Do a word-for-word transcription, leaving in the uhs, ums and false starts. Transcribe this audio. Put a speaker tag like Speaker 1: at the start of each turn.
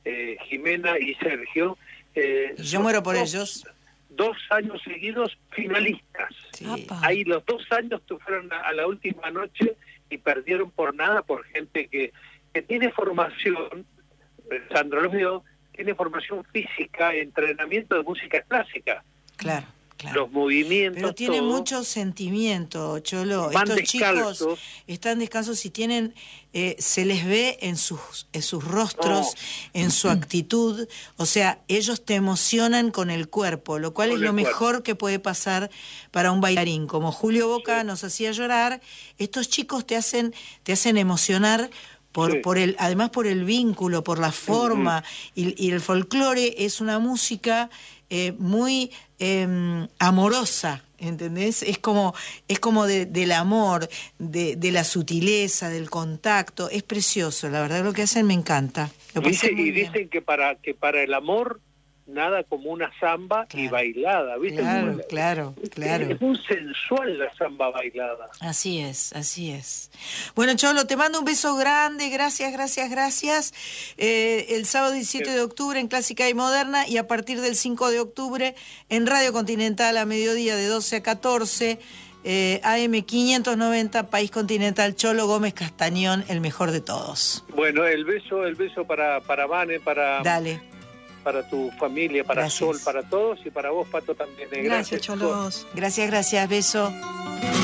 Speaker 1: eh, Jimena y Sergio. Eh,
Speaker 2: y yo muero por
Speaker 1: dos,
Speaker 2: ellos.
Speaker 1: Dos años seguidos finalistas.
Speaker 2: Sí.
Speaker 1: Ahí los dos años fueron a, a la última noche y perdieron por nada por gente que, que tiene formación, Sandro los vio, tiene formación física, entrenamiento de música clásica.
Speaker 2: Claro. Claro.
Speaker 1: Los movimientos,
Speaker 2: pero tiene
Speaker 1: todo,
Speaker 2: mucho sentimiento, Cholo.
Speaker 1: van
Speaker 2: Estos
Speaker 1: descalzos.
Speaker 2: chicos están descalzos y tienen, eh, se les ve en sus, en sus rostros, no. en su actitud. O sea, ellos te emocionan con el cuerpo, lo cual con es lo mejor cuerpo. que puede pasar para un bailarín. Como Julio Boca sí. nos hacía llorar, estos chicos te hacen, te hacen emocionar. Por, sí. por el, además por el vínculo, por la forma, uh-huh. y, y el folclore es una música eh, muy eh, amorosa, ¿entendés? Es como, es como de, del amor, de, de la sutileza, del contacto, es precioso, la verdad lo que hacen me encanta. Lo
Speaker 1: Dice, y bien. Dicen que para, que para el amor nada como una samba claro. y bailada, ¿viste?
Speaker 2: Claro,
Speaker 1: la,
Speaker 2: claro, claro.
Speaker 1: Es muy sensual la samba bailada.
Speaker 2: Así es, así es. Bueno, Cholo, te mando un beso grande, gracias, gracias, gracias. Eh, el sábado diecisiete de octubre en Clásica y Moderna y a partir del cinco de octubre en Radio Continental a mediodía de doce a catorce, eh, A M quinientos noventa, País Continental, Cholo Gómez Castañón, el mejor de todos.
Speaker 1: Bueno, el beso, el beso para, para Vane, para...
Speaker 2: Dale.
Speaker 1: para tu familia, para
Speaker 2: gracias.
Speaker 1: Sol, para todos y para vos, Pato, también.
Speaker 3: Gracias, gracias Cholos.
Speaker 2: Gracias, gracias, beso.